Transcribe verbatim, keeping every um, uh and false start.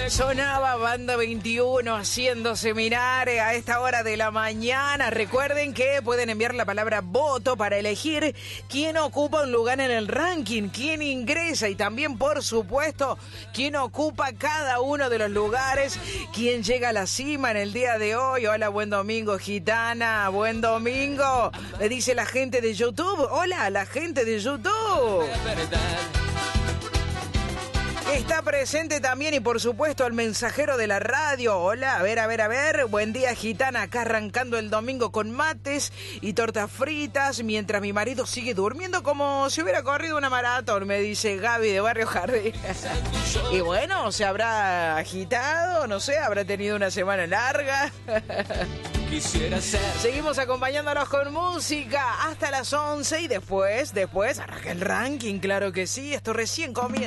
Sonaba Banda veintiuno haciendo seminares a esta hora de la mañana. Recuerden que pueden enviar la palabra voto para elegir quién ocupa un lugar en el ranking, quién ingresa y también, por supuesto, quién ocupa cada uno de los lugares, quién llega a la cima en el día de hoy. Hola, buen domingo, gitana, buen domingo. Le dice la gente de YouTube. Hola, la gente de YouTube. Está presente también y por supuesto el mensajero de la radio. Hola, a ver, a ver, a ver. Buen día, gitana. Acá arrancando el domingo con mates y tortas fritas mientras mi marido sigue durmiendo como si hubiera corrido una maratón, me dice Gaby de Barrio Jardín. Y bueno, se habrá agitado, no sé, habrá tenido una semana larga. Quisiera ser. Seguimos acompañándonos con música hasta las once y después, después arranca el ranking, claro que sí. Esto recién comienza.